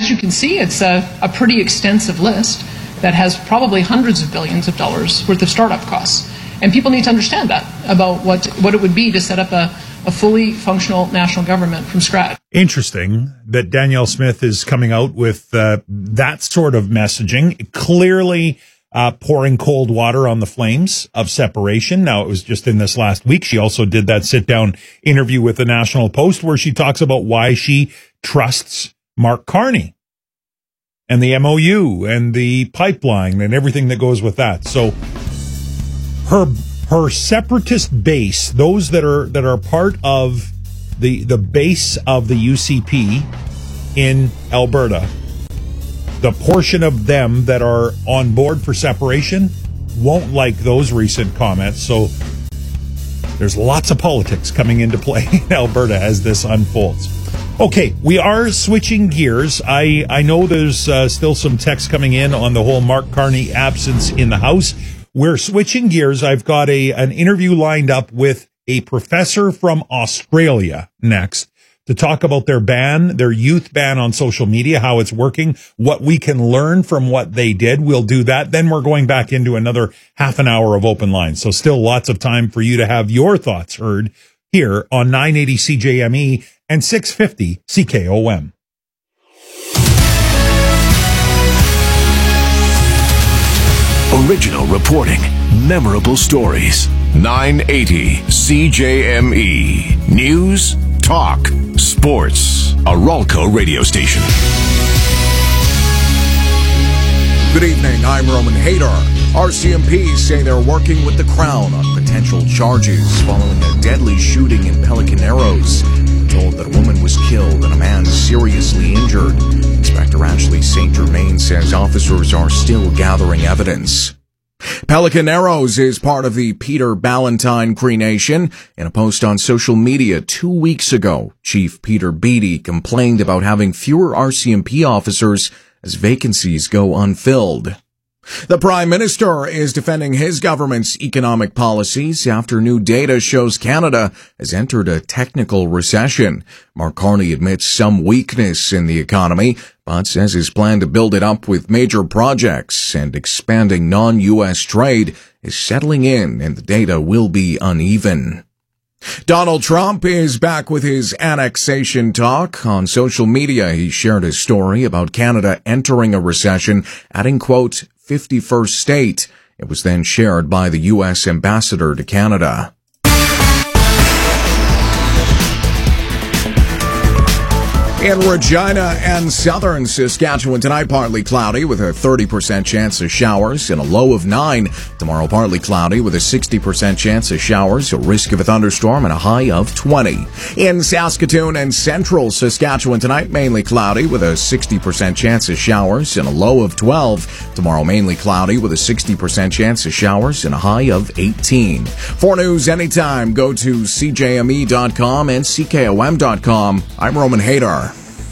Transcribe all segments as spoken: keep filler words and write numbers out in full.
as you can see, it's a, a pretty extensive list that has probably hundreds of billions of dollars worth of startup costs. And people need to understand that about what, what it would be to set up a, a fully functional national government from scratch. Interesting that Danielle Smith is coming out with uh, that sort of messaging, clearly uh, pouring cold water on the flames of separation. Now, it was just in this last week. She also did that sit-down interview with the National Post where she talks about why she trusts Mark Carney and the M O U and the pipeline and everything that goes with that. So her her separatist base, those that are that are part of the the base of the U C P in Alberta, the portion of them that are on board for separation won't like those recent comments. So there's lots of politics coming into play in Alberta as this unfolds. Okay, we are switching gears. I, I know there's uh, still some text coming in on the whole Mark Carney absence in the House. We're switching gears. I've got a an interview lined up with a professor from Australia next to talk about their ban, their youth ban on social media, how it's working, what we can learn from what they did. We'll do that. Then we're going back into another half an hour of open lines. So still lots of time for you to have your thoughts heard here on nine eighty C J M E and six fifty C K O M. Original reporting, memorable stories. nine eighty C J M E. News, talk, sports. A Ralco radio station. Good evening, I'm Roman Haydar. R C M P say they're working with the Crown on potential charges following a deadly shooting in Pelican Arrows. We're told that a woman was killed and a man seriously injured. Inspector Ashley Saint Germain says officers are still gathering evidence. Pelican Arrows is part of the Peter Ballantine Cree Nation. In a post on social media two weeks ago, Chief Peter Beattie complained about having fewer R C M P officers as vacancies go unfilled. The Prime Minister is defending his government's economic policies after new data shows Canada has entered a technical recession. Mark Carney admits some weakness in the economy, but says his plan to build it up with major projects and expanding non-U S trade is settling in and the data will be uneven. Donald Trump is back with his annexation talk. On social media, he shared his story about Canada entering a recession, adding, quote, fifty-first state. It was then shared by the U S ambassador to Canada. In Regina and southern Saskatchewan tonight, partly cloudy with a thirty percent chance of showers and a low of nine. Tomorrow, partly cloudy with a sixty percent chance of showers, a risk of a thunderstorm, and a high of twenty. In Saskatoon and central Saskatchewan tonight, mainly cloudy with a sixty percent chance of showers and a low of twelve. Tomorrow, mainly cloudy with a sixty percent chance of showers and a high of eighteen. For news anytime, go to C J M E dot com and C K O M dot com. I'm Roman Haydar.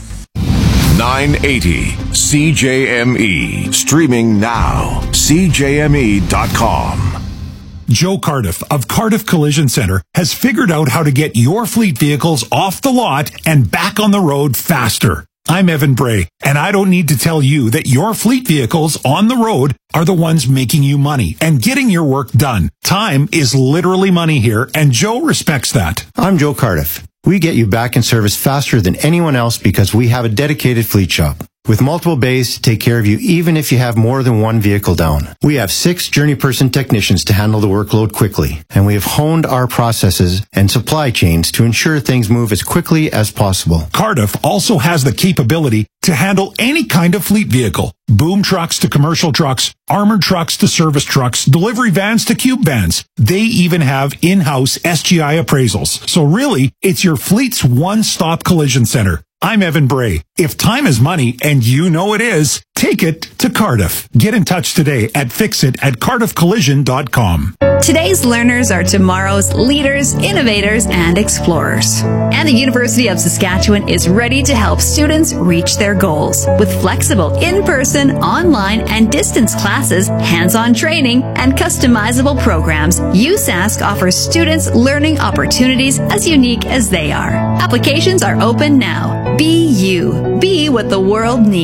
nine eighty C J M E. Streaming now. C J M E dot com. Joe Cardiff of Cardiff Collision Center has figured out how to get your fleet vehicles off the lot and back on the road faster. I'm Evan Bray, and I don't need to tell you that your fleet vehicles on the road are the ones making you money and getting your work done. Time is literally money here, and Joe respects that. I'm Joe Cardiff. We get you back in service faster than anyone else because we have a dedicated fleet shop with multiple bays to take care of you even if you have more than one vehicle down. We have six journey person technicians to handle the workload quickly, and we have honed our processes and supply chains to ensure things move as quickly as possible. Cardiff also has the capability to handle any kind of fleet vehicle, boom trucks to commercial trucks, armored trucks to service trucks, delivery vans to cube vans. They even have in-house S G I appraisals. So really, it's your fleet's one-stop collision center. I'm Evan Bray. If time is money, and you know it is, take it to Cardiff. Get in touch today at fixit at cardiff collision dot com. Today's learners are tomorrow's leaders, innovators, and explorers. And the University of Saskatchewan is ready to help students reach their goals. With flexible in-person, online, and distance classes, hands-on training, and customizable programs, U S A S C offers students learning opportunities as unique as they are. Applications are open now. Be you. Be what the world needs.